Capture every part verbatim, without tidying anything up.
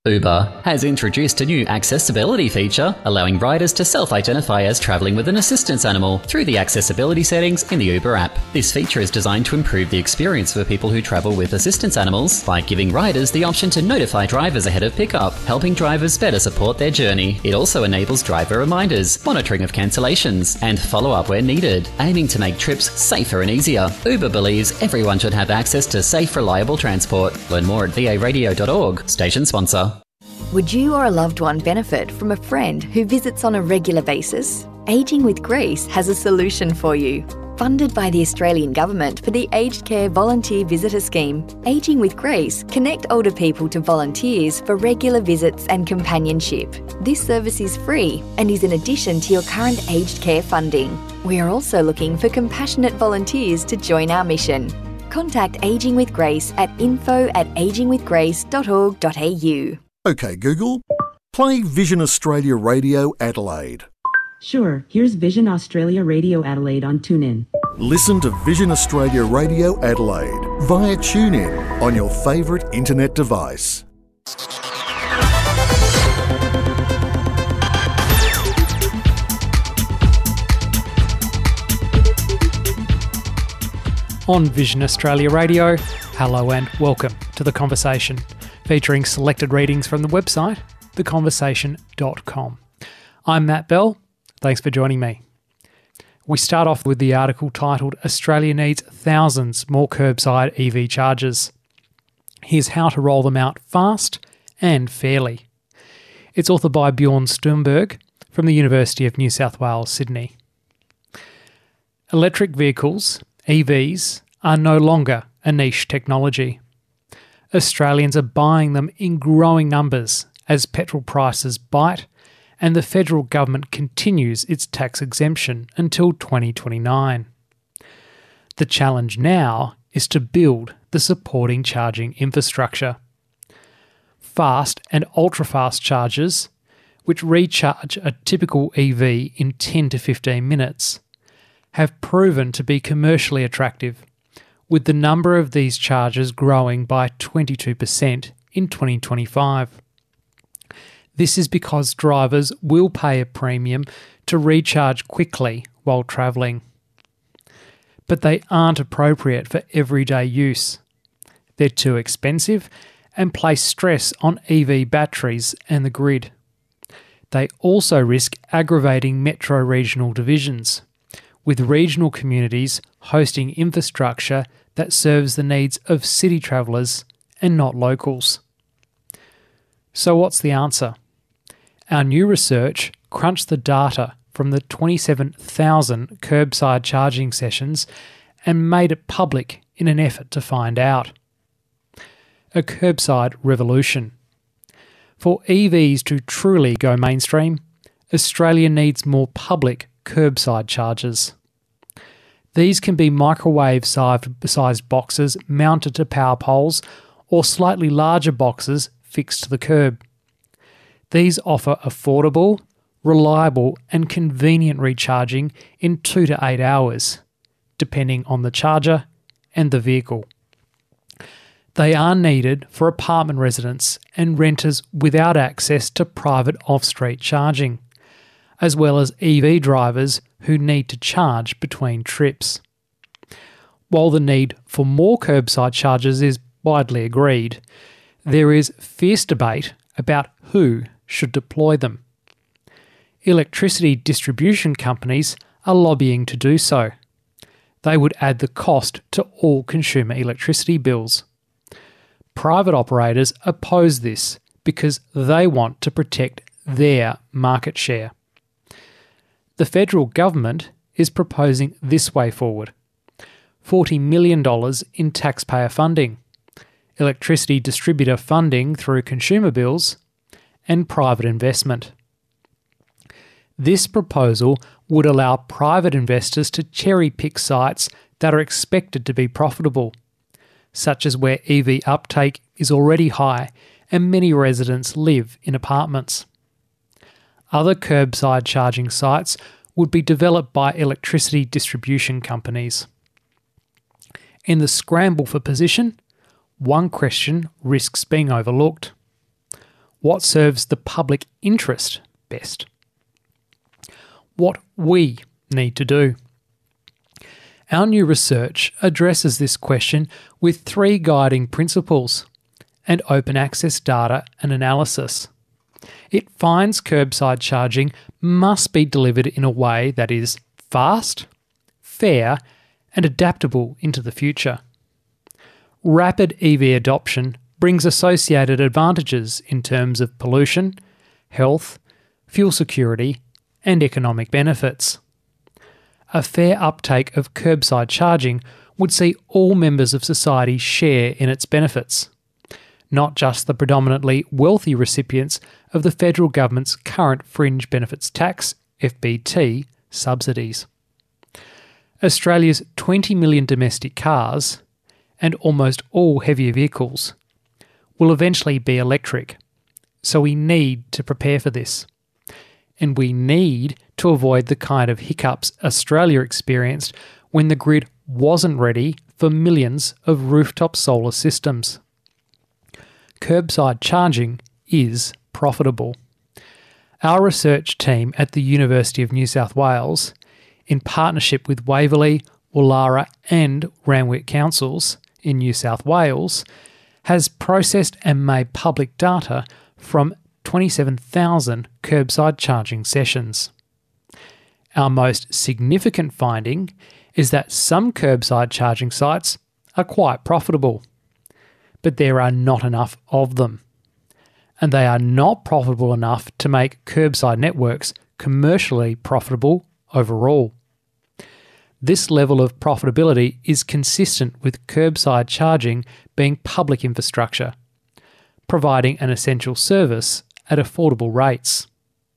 Uber has introduced a new accessibility feature, allowing riders to self-identify as travelling with an assistance animal through the accessibility settings in the Uber app. This feature is designed to improve the experience for people who travel with assistance animals by giving riders the option to notify drivers ahead of pickup, helping drivers better support their journey. It also enables driver reminders, monitoring of cancellations, and follow-up where needed, aiming to make trips safer and easier. Uber believes everyone should have access to safe, reliable transport. Learn more at v a radio dot org, station sponsor. Would you or a loved one benefit from a friend who visits on a regular basis? Ageing with Grace has a solution for you. Funded by the Australian Government for the Aged Care Volunteer Visitor Scheme, Ageing with Grace connect older people to volunteers for regular visits and companionship. This service is free and is in addition to your current aged care funding. We are also looking for compassionate volunteers to join our mission. Contact Ageing with Grace at info at aging with grace dot org dot a u. OK Google, play Vision Australia Radio Adelaide. Sure, here's Vision Australia Radio Adelaide on TuneIn. Listen to Vision Australia Radio Adelaide via TuneIn on your favourite internet device. On Vision Australia Radio, hello and welcome to The Conversation, featuring selected readings from the website the conversation dot com. I'm Matt Bell. Thanks for joining me. We start off with the article titled Australia Needs Thousands More Curbside E V Chargers. Here's how to roll them out fast and fairly. It's authored by Bjorn Sturmberg from the University of New South Wales, Sydney. Electric vehicles, E Vs, are no longer a niche technology. Australians are buying them in growing numbers as petrol prices bite and the federal government continues its tax exemption until twenty twenty-nine. The challenge now is to build the supporting charging infrastructure. Fast and ultra-fast chargers, which recharge a typical E V in ten to fifteen minutes, have proven to be commercially attractive, with the number of these chargers growing by twenty-two percent in twenty twenty-five. This is because drivers will pay a premium to recharge quickly while travelling. But they aren't appropriate for everyday use. They're too expensive and place stress on E V batteries and the grid. They also risk aggravating metro regional divisions, with regional communities hosting infrastructure that serves the needs of city travellers and not locals. So what's the answer? Our new research crunched the data from the twenty-seven thousand curbside charging sessions and made it public in an effort to find out. A curbside revolution. For E Vs to truly go mainstream, Australia needs more public curbside chargers. These can be microwave-sized boxes mounted to power poles or slightly larger boxes fixed to the curb. These offer affordable, reliable and convenient recharging in two to eight hours, depending on the charger and the vehicle. They are needed for apartment residents and renters without access to private off-street charging, as well as E V drivers who need to charge between trips. While the need for more curbside chargers is widely agreed, there is fierce debate about who should deploy them. Electricity distribution companies are lobbying to do so. They would add the cost to all consumer electricity bills. Private operators oppose this because they want to protect their market share. The federal government is proposing this way forward: forty million dollars in taxpayer funding, electricity distributor funding through consumer bills, and private investment. This proposal would allow private investors to cherry-pick sites that are expected to be profitable, such as where E V uptake is already high and many residents live in apartments. Other curbside charging sites would be developed by electricity distribution companies. In the scramble for position, one question risks being overlooked. what serves the public interest best. What we need to do. Our new research addresses this question with three guiding principles and open access data and analysis. It finds curbside charging must be delivered in a way that is fast, fair, and adaptable into the future. Rapid E V adoption brings associated advantages in terms of pollution, health, fuel security, and economic benefits. A fair uptake of curbside charging would see all members of society share in its benefits, not just the predominantly wealthy recipients of the federal government's current fringe benefits tax, F B T, subsidies. Australia's twenty million domestic cars, and almost all heavier vehicles, will eventually be electric, so we need to prepare for this. And we need to avoid the kind of hiccups Australia experienced when the grid wasn't ready for millions of rooftop solar systems. Curbside charging is profitable. Our research team at the University of New South Wales, in partnership with Waverley, Woollahra and Randwick councils in New South Wales, has processed and made public data from twenty-seven thousand curbside charging sessions. Our most significant finding is that some curbside charging sites are quite profitable, but there are not enough of them, and they are not profitable enough to make curbside networks commercially profitable overall. This level of profitability is consistent with curbside charging being public infrastructure, providing an essential service at affordable rates.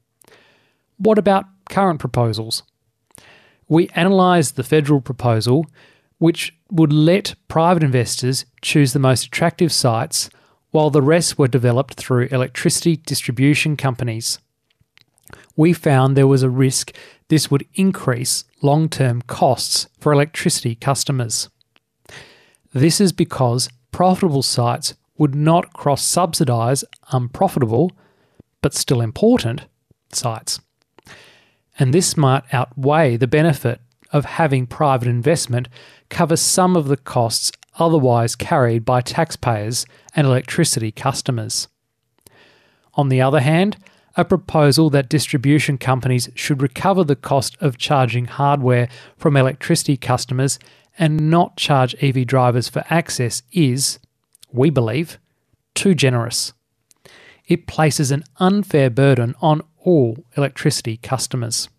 What about current proposals? We analysed the federal proposal, which would let private investors choose the most attractive sites while the rest were developed through electricity distribution companies. We found there was a risk this would increase long-term costs for electricity customers. This is because profitable sites would not cross-subsidise unprofitable, but still important, sites. And this might outweigh the benefit of having private investment cover some of the costs otherwise carried by taxpayers and electricity customers. On the other hand, a proposal that distribution companies should recover the cost of charging hardware from electricity customers and not charge E V drivers for access is, we believe, too generous. It places an unfair burden on all electricity customers.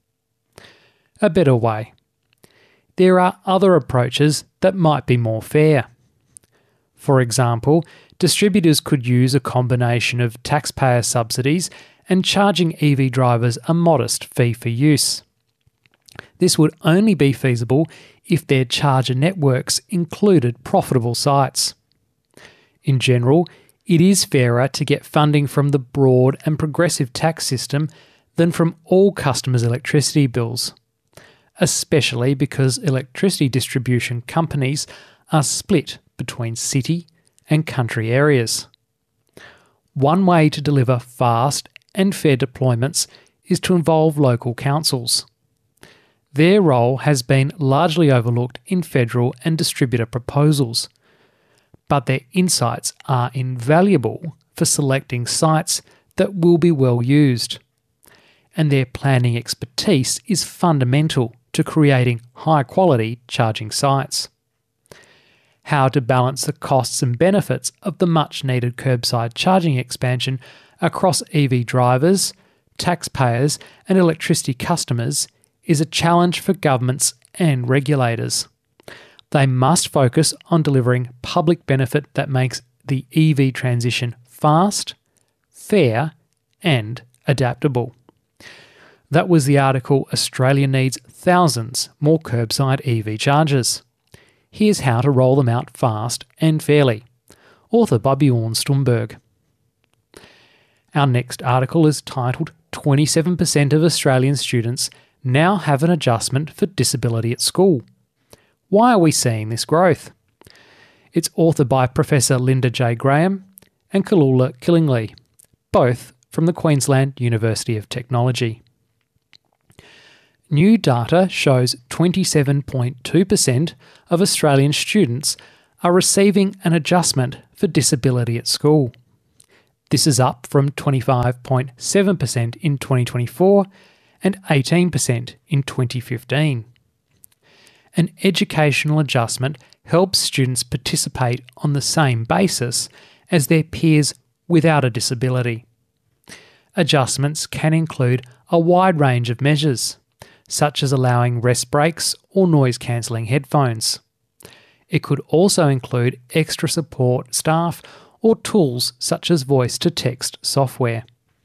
A better way. There are other approaches that might be more fair. For example, distributors could use a combination of taxpayer subsidies and charging E V drivers a modest fee for use. This would only be feasible if their charger networks included profitable sites. In general, it is fairer to get funding from the broad and progressive tax system than from all customers' electricity bills, especially because electricity distribution companies are split between city and country areas. One way to deliver fast and fair deployments is to involve local councils. Their role has been largely overlooked in federal and distributor proposals, but their insights are invaluable for selecting sites that will be well used, and their planning expertise is fundamental to creating high-quality charging sites. How to balance the costs and benefits of the much-needed curbside charging expansion across E V drivers, taxpayers and electricity customers is a challenge for governments and regulators. They must focus on delivering public benefit that makes the E V transition fast, fair and adaptable. That was the article Australia Needs Thousands More Curbside E V Chargers. Here's how to roll them out fast and fairly. Author by Bjorn Stumberg. Our next article is titled twenty-seven percent of Australian students now have an adjustment for disability at school. Why are we seeing this growth? It's authored by Professor Linda J. Graham and Kalula Killingley, both from the Queensland University of Technology. New data shows twenty-seven point two percent of Australian students are receiving an adjustment for disability at school. This is up from twenty-five point seven percent in twenty twenty-four and eighteen percent in twenty fifteen. An educational adjustment helps students participate on the same basis as their peers without a disability. Adjustments can include a wide range of measures, such as allowing rest breaks or noise-cancelling headphones. It could also include extra support staff or tools such as voice-to-text software.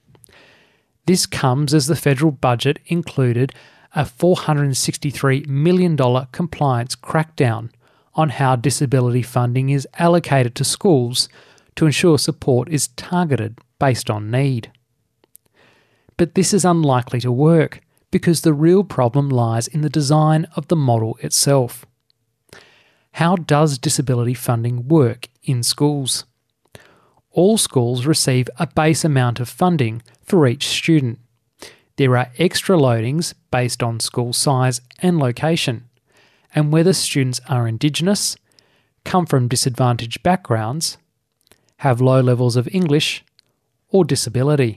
This comes as the federal budget included a four hundred sixty-three million dollars compliance crackdown on how disability funding is allocated to schools to ensure support is targeted based on need. But this is unlikely to work because the real problem lies in the design of the model itself. How does disability funding work in schools? All schools receive a base amount of funding for each student. There are extra loadings based on school size and location, and whether students are Indigenous, come from disadvantaged backgrounds, have low levels of English, or disability.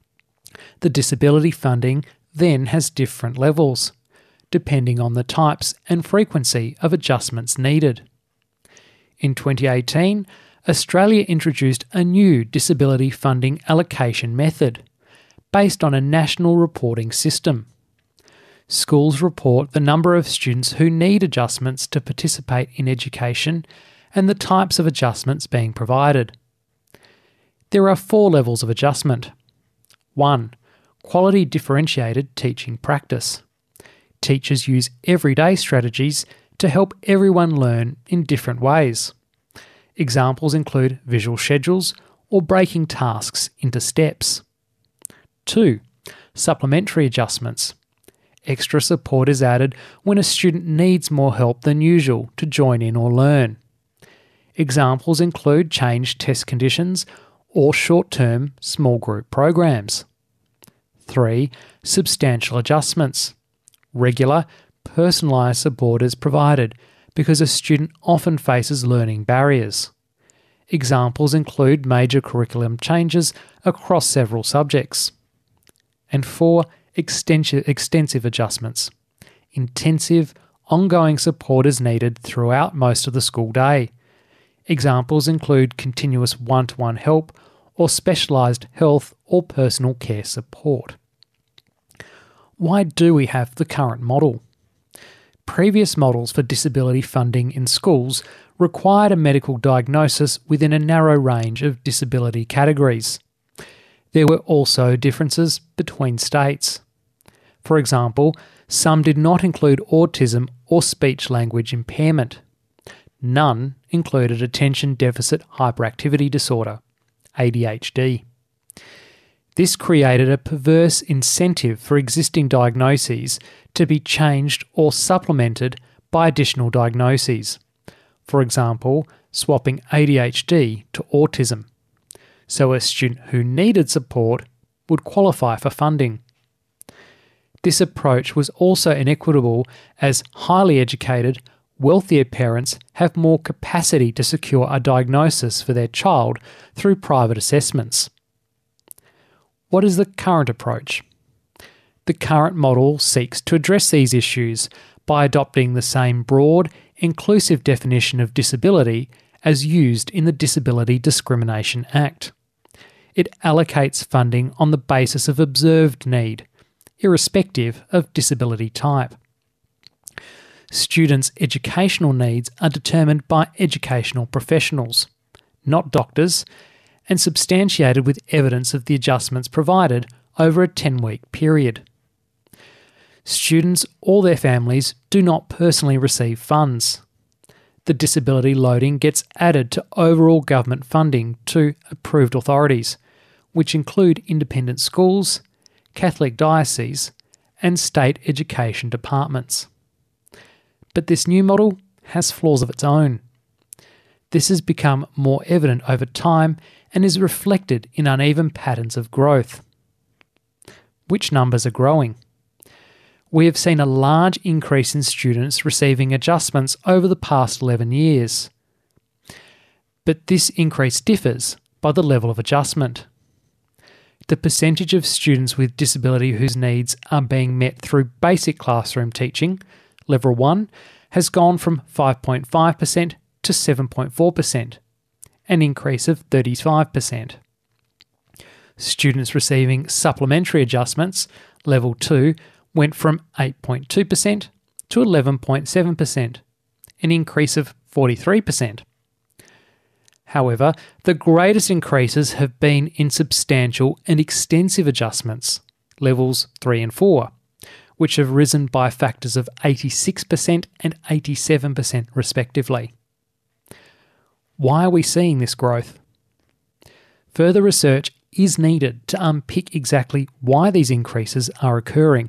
The disability funding then has different levels, depending on the types and frequency of adjustments needed. In twenty eighteen, Australia introduced a new disability funding allocation method, based on a national reporting system. Schools report the number of students who need adjustments to participate in education and the types of adjustments being provided. There are four levels of adjustment. one. Quality differentiated teaching practice. Teachers use everyday strategies to help everyone learn in different ways. Examples include visual schedules or breaking tasks into steps. two. Supplementary adjustments. Extra support is added when a student needs more help than usual to join in or learn. Examples include changed test conditions or short-term small group programs. three. Substantial adjustments. Regular, personalised support is provided because a student often faces learning barriers. Examples include major curriculum changes across several subjects. And four. Extensive, extensive adjustments. Intensive, ongoing support is needed throughout most of the school day. Examples include continuous one-to-one help or specialised health or personal care support. Why do we have the current model? Previous models for disability funding in schools required a medical diagnosis within a narrow range of disability categories. There were also differences between states. For example, some did not include autism or speech-language impairment. None included attention deficit hyperactivity disorder, A D H D. This created a perverse incentive for existing diagnoses to be changed or supplemented by additional diagnoses. For example, swapping A D H D to autism, so a student who needed support would qualify for funding. This approach was also inequitable as highly educated, wealthier parents have more capacity to secure a diagnosis for their child through private assessments. What is the current approach? The current model seeks to address these issues by adopting the same broad, inclusive definition of disability as used in the Disability Discrimination Act. It allocates funding on the basis of observed need, irrespective of disability type. Students' educational needs are determined by educational professionals, not doctors, and substantiated with evidence of the adjustments provided over a ten-week period. Students or their families do not personally receive funds. The disability loading gets added to overall government funding to approved authorities, which include independent schools, Catholic dioceses, and state education departments. But this new model has flaws of its own. This has become more evident over time and is reflected in uneven patterns of growth. Which numbers are growing? We have seen a large increase in students receiving adjustments over the past eleven years. But this increase differs by the level of adjustment. The percentage of students with disability whose needs are being met through basic classroom teaching, level one, has gone from five point five percent to seven point four percent, an increase of thirty-five percent. Students receiving supplementary adjustments, level two, went from eight point two percent to eleven point seven percent, an increase of forty-three percent. However, the greatest increases have been in substantial and extensive adjustments, levels three and four, which have risen by factors of eighty-six percent and eighty-seven percent respectively. Why are we seeing this growth? Further research is needed to unpick exactly why these increases are occurring.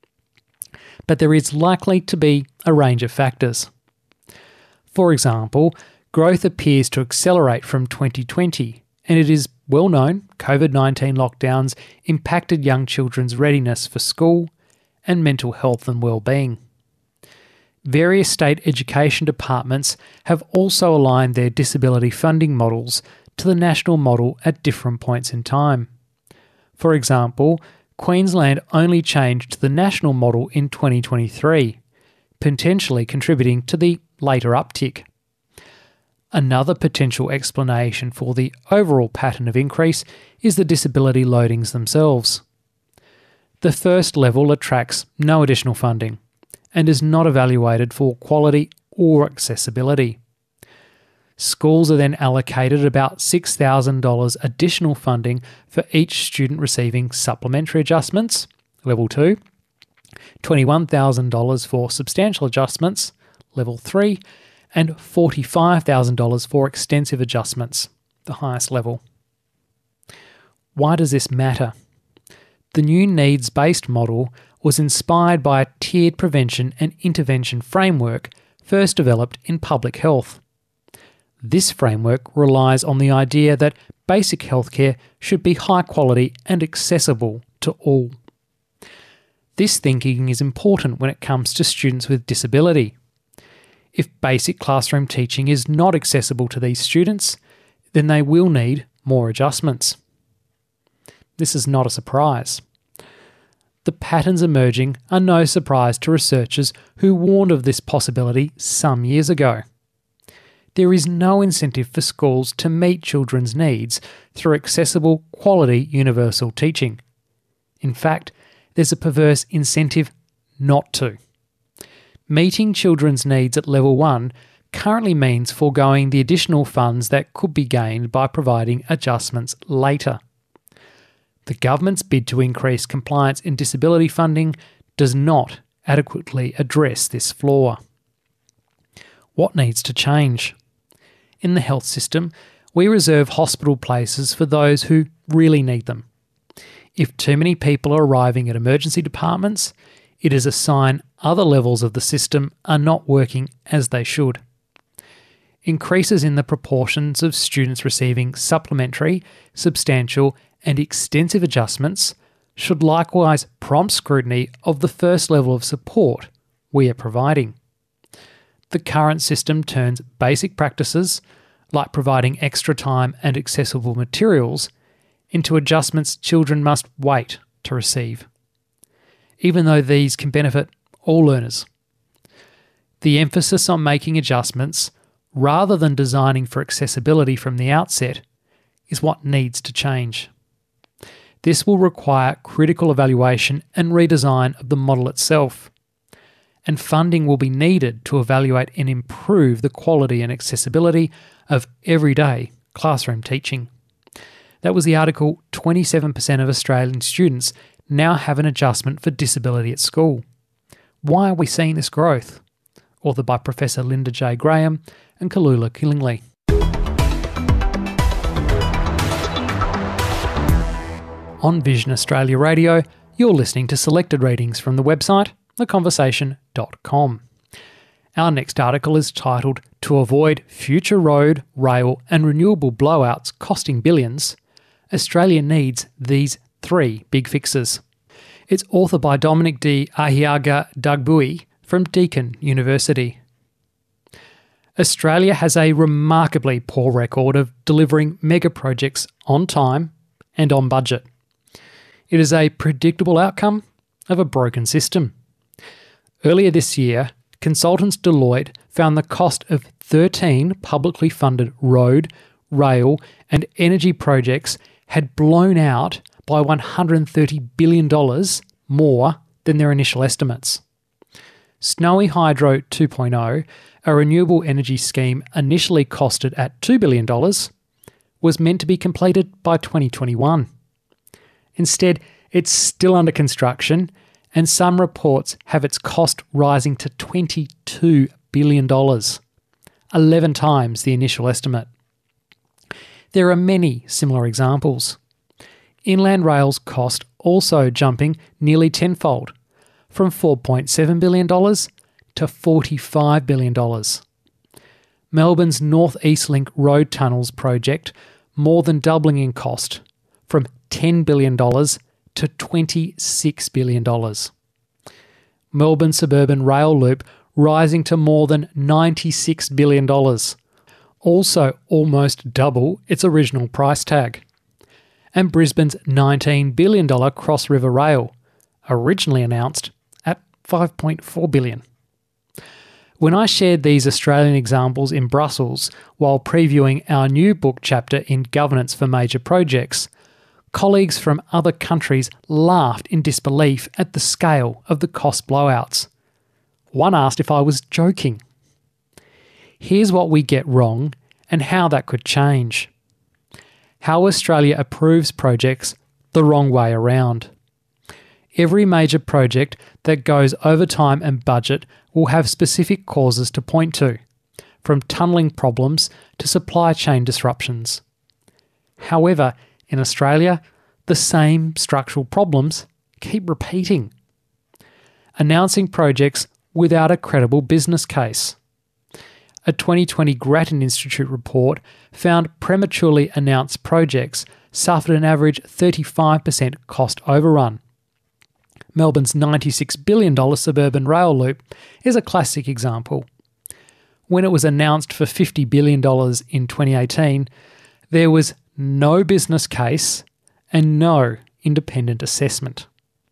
But there is likely to be a range of factors. For example, growth appears to accelerate from twenty twenty, and it is well known COVID nineteen lockdowns impacted young children's readiness for school and mental health and well-being. Various state education departments have also aligned their disability funding models to the national model at different points in time. For example, Queensland only changed to the national model in twenty twenty-three, potentially contributing to the later uptick. Another potential explanation for the overall pattern of increase is the disability loadings themselves. The first level attracts no additional funding and is not evaluated for quality or accessibility. Schools are then allocated about six thousand dollars additional funding for each student receiving supplementary adjustments, level two, twenty-one thousand dollars for substantial adjustments, level three, and forty-five thousand dollars for extensive adjustments, the highest level. Why does this matter? The new needs-based model was inspired by a tiered prevention and intervention framework first developed in public health. This framework relies on the idea that basic healthcare should be high quality and accessible to all. This thinking is important when it comes to students with disability. If basic classroom teaching is not accessible to these students, then they will need more adjustments. This is not a surprise. The patterns emerging are no surprise to researchers who warned of this possibility some years ago. There is no incentive for schools to meet children's needs through accessible, quality, universal teaching. In fact, there's a perverse incentive not to. Meeting children's needs at level one currently means foregoing the additional funds that could be gained by providing adjustments later. The government's bid to increase compliance in disability funding does not adequately address this flaw. What needs to change? In the health system, we reserve hospital places for those who really need them. If too many people are arriving at emergency departments, it is a sign other levels of the system are not working as they should. Increases in the proportions of students receiving supplementary, substantial, and extensive adjustments should likewise prompt scrutiny of the first level of support we are providing. The current system turns basic practices, like providing extra time and accessible materials, into adjustments children must wait to receive, even though these can benefit all learners. The emphasis on making adjustments, rather than designing for accessibility from the outset, is what needs to change. This will require critical evaluation and redesign of the model itself, and funding will be needed to evaluate and improve the quality and accessibility of everyday classroom teaching. That was the article, twenty-seven percent of Australian students now have an adjustment for disability at school. Why are we seeing this growth? Authored by Professor Linda J. Graham and Kalula Killingley. On Vision Australia Radio, you're listening to selected readings from the website the conversation dot com. Our next article is titled "To Avoid Future Road, Rail and Renewable Blowouts Costing Billions, Australia Needs These Three Big Fixes." It's authored by Dominic D. Ahiaga Dagbui from Deakin University. Australia has a remarkably poor record of delivering mega projects on time and on budget. It is a predictable outcome of a broken system. Earlier this year, consultants Deloitte found the cost of thirteen publicly funded road, rail and energy projects had blown out by one hundred thirty billion dollars more than their initial estimates. Snowy Hydro two point oh, a renewable energy scheme initially costed at two billion dollars, was meant to be completed by twenty twenty-one. Instead, it's still under construction, and some reports have its cost rising to twenty-two billion dollars, eleven times the initial estimate. There are many similar examples. Inland Rail's cost also jumping nearly tenfold, from four point seven billion dollars to forty-five billion dollars. Melbourne's North East Link Road Tunnels project more than doubling in cost, from ten billion dollars to twenty-six billion dollars. Melbourne Suburban Rail Loop rising to more than ninety-six billion dollars, also almost double its original price tag. And Brisbane's nineteen billion dollars Cross River Rail, originally announced at five point four billion dollars. When I shared these Australian examples in Brussels while previewing our new book chapter in Governance for Major Projects, colleagues from other countries laughed in disbelief at the scale of the cost blowouts. One asked if I was joking. Here's what we get wrong and how that could change. How Australia approves projects the wrong way around. Every major project that goes over time and budget will have specific causes to point to, from tunnelling problems to supply chain disruptions. However, in Australia, the same structural problems keep repeating. Announcing projects without a credible business case. A twenty twenty Grattan Institute report found prematurely announced projects suffered an average thirty-five percent cost overrun. Melbourne's ninety-six billion dollars suburban rail loop is a classic example. When it was announced for fifty billion dollars in twenty eighteen, there was no business case and no independent assessment.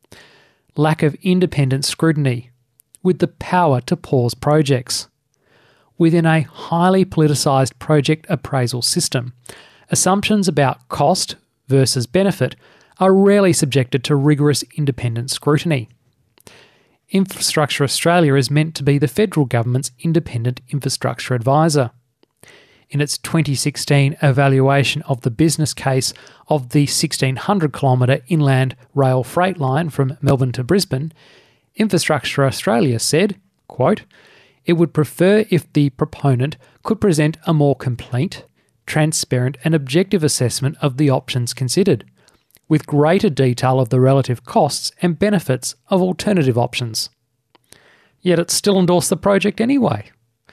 Lack of independent scrutiny, with the power to pause projects. Within a highly politicised project appraisal system, assumptions about cost versus benefit are rarely subjected to rigorous independent scrutiny. Infrastructure Australia is meant to be the federal government's independent infrastructure advisor. In its twenty sixteen evaluation of the business case of the sixteen hundred kilometre inland rail freight line from Melbourne to Brisbane, Infrastructure Australia said, quote, "It would prefer if the proponent could present a more complete, transparent and objective assessment of the options considered, with greater detail of the relative costs and benefits of alternative options." Yet it still endorsed the project anyway.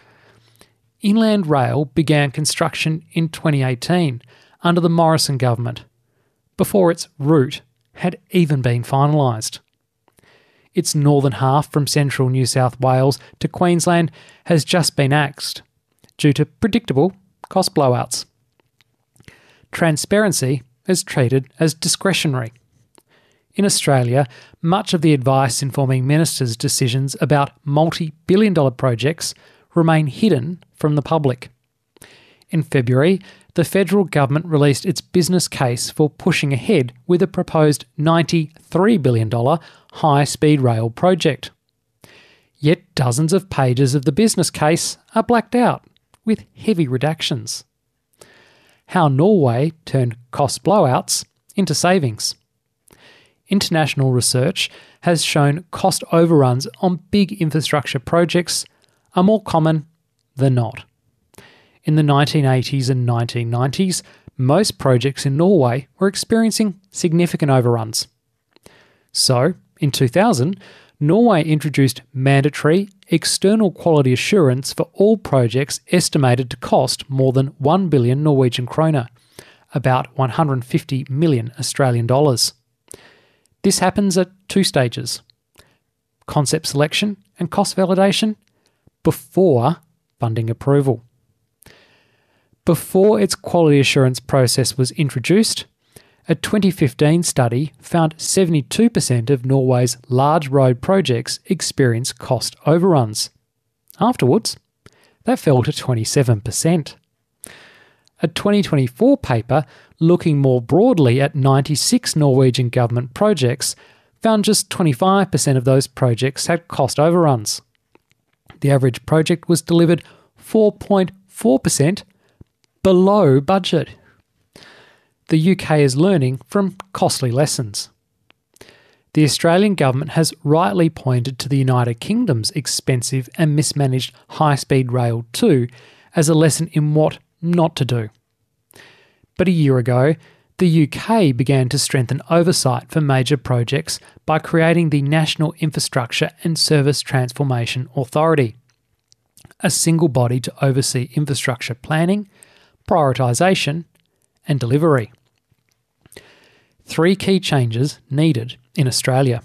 Inland Rail began construction in twenty eighteen under the Morrison government, before its route had even been finalised. Its northern half from central New South Wales to Queensland has just been axed, due to predictable cost blowouts. Transparency is treated as discretionary. In Australia, much of the advice informing ministers' decisions about multi-billion dollar projects remain hidden from the public. In February, the federal government released its business case for pushing ahead with a proposed ninety-three billion dollars high-speed rail project. Yet dozens of pages of the business case are blacked out, with heavy redactions. How Norway turned cost blowouts into savings. International research has shown cost overruns on big infrastructure projects are more common than not. In the nineteen eighties and nineteen nineties, most projects in Norway were experiencing significant overruns. So, in two thousand, Norway introduced mandatory external quality assurance for all projects estimated to cost more than one billion Norwegian kroner, about one hundred fifty million Australian dollars. This happens at two stages: concept selection and cost validation before funding approval. Before its quality assurance process was introduced, a twenty fifteen study found seventy-two percent of Norway's large road projects experienced cost overruns. Afterwards, that fell to twenty-seven percent. A twenty twenty-four paper looking more broadly at ninety-six Norwegian government projects found just twenty-five percent of those projects had cost overruns. The average project was delivered four point four percent below budget. The U K is learning from costly lessons. The Australian government has rightly pointed to the United Kingdom's expensive and mismanaged high-speed rail too as a lesson in what not to do. But a year ago, the U K began to strengthen oversight for major projects by creating the National Infrastructure and Service Transformation Authority, a single body to oversee infrastructure planning, prioritisation and delivery. Three key changes needed in Australia.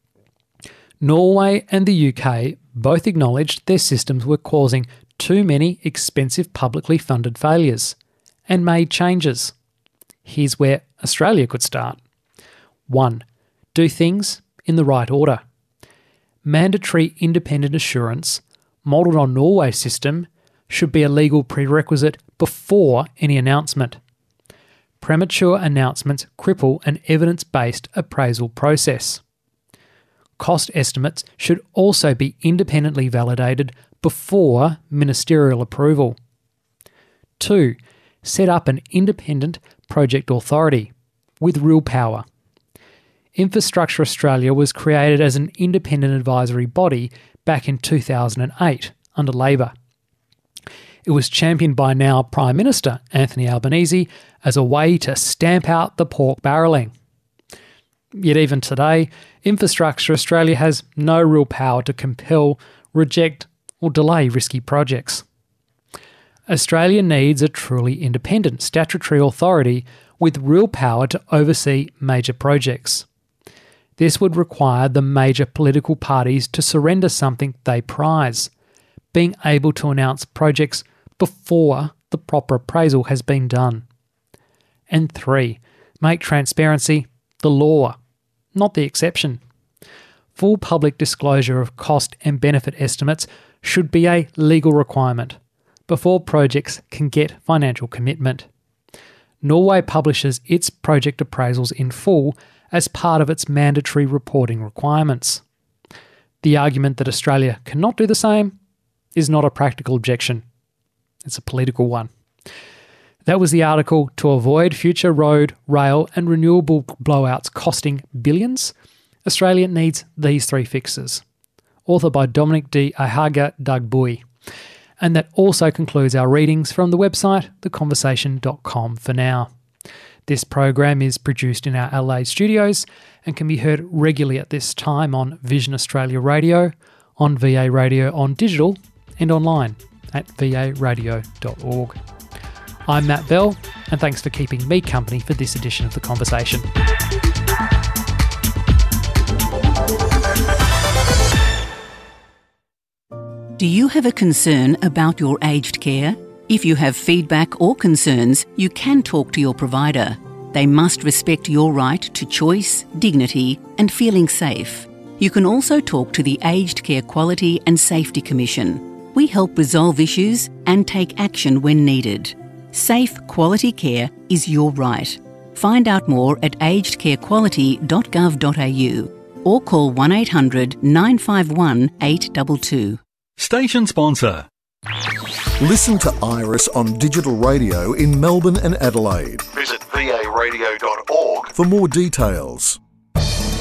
Norway and the U K both acknowledged their systems were causing too many expensive publicly funded failures and made changes. Here's where Australia could start. One, do things in the right order. Mandatory independent assurance, modelled on Norway's system, should be a legal prerequisite before any announcement. Premature announcements cripple an evidence-based appraisal process. Cost estimates should also be independently validated before ministerial approval. Two, set up an independent project authority with real power. Infrastructure Australia was created as an independent advisory body back in two thousand eight under Labor. It was championed by now Prime Minister Anthony Albanese as a way to stamp out the pork barrelling. Yet even today, Infrastructure Australia has no real power to compel, reject or delay risky projects. Australia needs a truly independent statutory authority with real power to oversee major projects. This would require the major political parties to surrender something they prize, being able to announce projects before the proper appraisal has been done. And three, make transparency the law, not the exception. Full public disclosure of cost and benefit estimates should be a legal requirement before projects can get financial commitment. Norway publishes its project appraisals in full as part of its mandatory reporting requirements. The argument that Australia cannot do the same is not a practical objection. It's a political one. That was the article To Avoid Future Road, Rail and Renewable Blowouts Costing Billions, Australia Needs These Three Fixes. Author by Dominic D. Ahaga Dagbui. And that also concludes our readings from the website the conversation dot com for now. This program is produced in our Adelaide studios and can be heard regularly at this time on Vision Australia Radio, on V A Radio on digital and online at v a radio dot org. I'm Matt Bell, and thanks for keeping me company for this edition of The Conversation. Do you have a concern about your aged care? If you have feedback or concerns, you can talk to your provider. They must respect your right to choice, dignity, and feeling safe. You can also talk to the Aged Care Quality and Safety Commission. We help resolve issues and take action when needed. Safe, quality care is your right. Find out more at aged care quality dot gov dot a u or call one eight hundred nine five one eight two two. Station sponsor. Listen to Iris on digital radio in Melbourne and Adelaide. Visit v a radio dot org for more details.